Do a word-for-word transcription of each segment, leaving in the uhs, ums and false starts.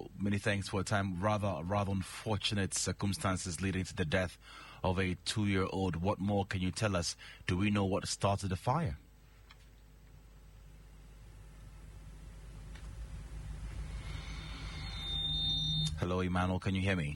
Emmanuel, many thanks for your time. Rather, rather unfortunate circumstances leading to the death of a two-year-old. What more can you tell us? Do we know what started the fire? Hello, Emmanuel, can you hear me?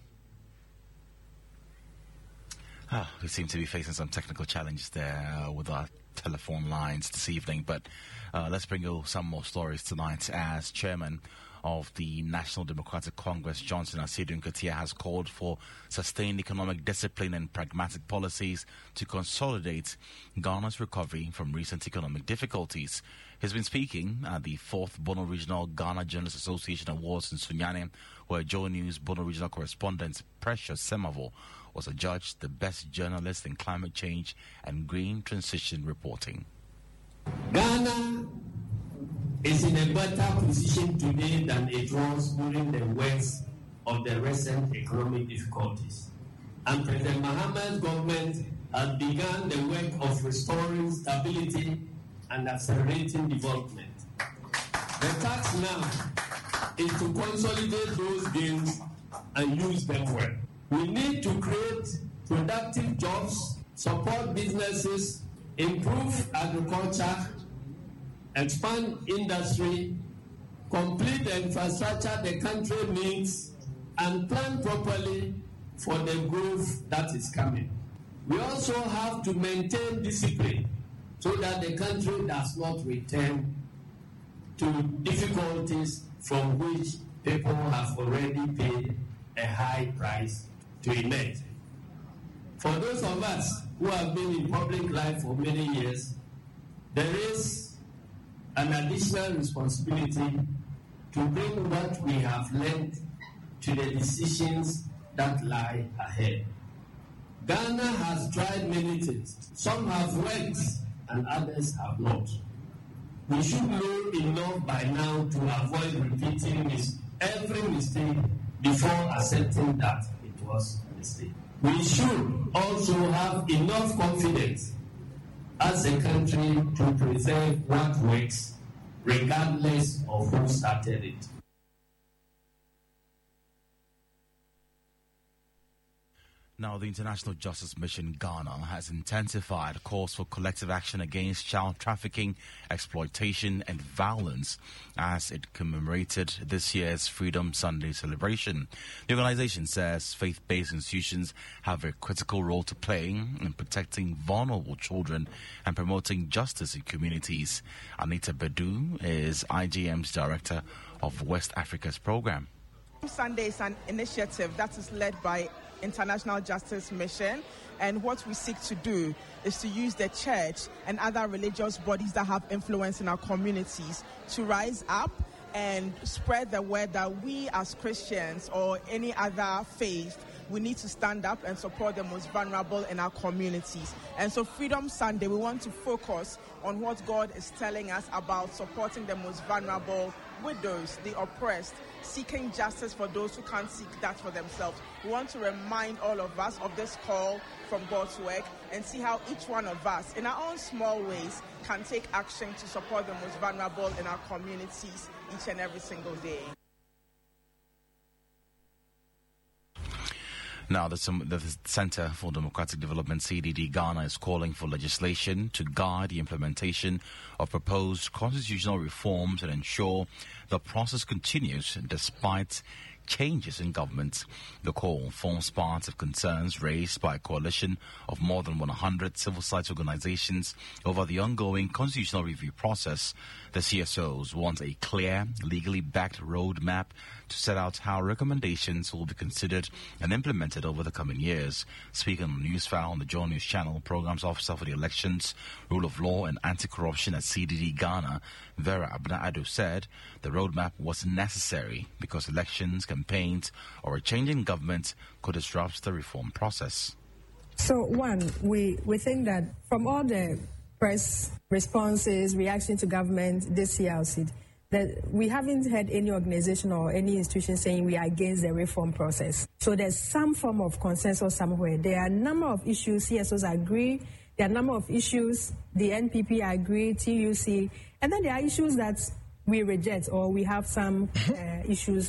Ah, we seem to be facing some technical challenges there uh, with our telephone lines this evening, but uh, let's bring you some more stories tonight. As chairman of the National Democratic Congress, Johnson Asiedu Nketia, has called for sustained economic discipline and pragmatic policies to consolidate Ghana's recovery from recent economic difficulties. He's been speaking at the fourth Bono Regional Ghana Journalists Association Awards in Sunyani, where Joy News Bono Regional correspondent Precious Semavo was adjudged the best journalist in climate change and green transition reporting. Ghana is in a better position today than it was during the worst of the recent economic difficulties. And President Mahama's government has begun the work of restoring stability and accelerating development. The task now is to consolidate those gains and use them well. We need to create productive jobs, support businesses, improve agriculture, expand industry, complete the infrastructure the country needs, and plan properly for the growth that is coming. We also have to maintain discipline so that the country does not return to difficulties from which people have already paid a high price to emerge. For those of us who have been in public life for many years, there is an additional responsibility to bring what we have learned to the decisions that lie ahead. Ghana has tried many things. Some have worked and others have not. We should know enough by now to avoid repeating mis- every mistake before accepting that it was a mistake. We should also have enough confidence as a country to preserve what works, regardless of who started it. Now, the International Justice Mission Ghana has intensified calls for collective action against child trafficking, exploitation, and violence as it commemorated this year's Freedom Sunday celebration. The organization says faith-based institutions have a critical role to play in protecting vulnerable children and promoting justice in communities. Anita Bedu is I G M's director of West Africa's program. Sunday is an initiative that is led by International Justice Mission, and what we seek to do is to use the church and other religious bodies that have influence in our communities to rise up and spread the word that we as Christians or any other faith, we need to stand up and support the most vulnerable in our communities. And so Freedom Sunday, we want to focus on what God is telling us about supporting the most vulnerable, widows, the oppressed, seeking justice for those who can't seek that for themselves. We want to remind all of us of this call from God's work and see how each one of us, in our own small ways, can take action to support the most vulnerable in our communities each and every single day. Now, the, the Center for Democratic Development, C D D Ghana, is calling for legislation to guide the implementation of proposed constitutional reforms and ensure the process continues despite changes in government. The call forms part of concerns raised by a coalition of more than one hundred civil society organizations over the ongoing constitutional review process. The C S Os want a clear, legally backed roadmap to set out how recommendations will be considered and implemented over the coming years. Speaking on Newsfile on the Joy News channel, Programs Officer for the Elections, Rule of Law and Anti-Corruption at C D D Ghana, Vera Abna-Ado, said the roadmap was necessary because elections, campaigns or a change in government could disrupt the reform process. So one, we, we think that from all the press responses, reaction to government this year, that we haven't had any organization or any institution saying we are against the reform process. So there's some form of consensus somewhere. There are a number of issues, C S Os agree, there are a number of issues, the N P P agree, T U C, and then there are issues that we reject or we have some uh, issues